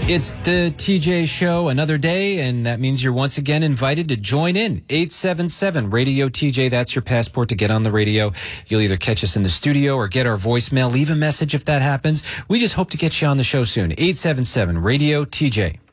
It's the TJ Show, another day, and that means you're once again invited to join in. 877 Radio TJ, that's your passport to get on the radio. You'll either catch us in the studio or get our voicemail. Leave a message if that happens. We just hope to get you on the show soon. 877 Radio TJ.